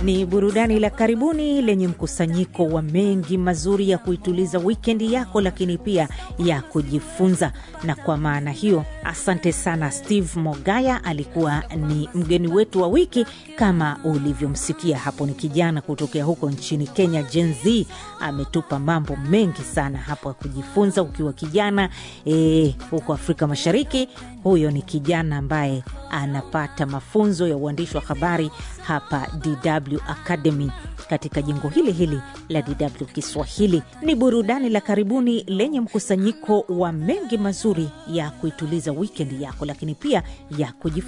Ni burudani la karibuni lenye mkusanyiko wa mengi mazuri ya kuituliza wikendi yako, lakini pia ya kujifunza. Na kwa maana hiyo, asante sana Steve Mogaya, alikuwa ni mgeni wetu wa wiki. Kama ulivyomsikia hapo, ni kijana kutokea huko nchini Kenya, Gen Z. Ametupa mambo mengi sana hapo ya kujifunza ukiwa kijana huko Afrika Mashariki. Huyo ni kijana ambaye anapata mafunzo ya uandishi wa habari hapa DW Academy katika jengo hili la DW Kiswahili. Ni burudani la karibuni lenye mkusanyiko wa mengi mazuri ya kuituliza weekend yako, lakini pia ya kujifunza.